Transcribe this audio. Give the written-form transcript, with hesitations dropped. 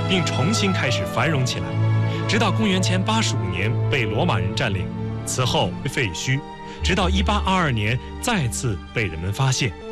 并重新开始繁荣起来，直到公元前85年被罗马人占领，此后废墟，直到1822年再次被人们发现。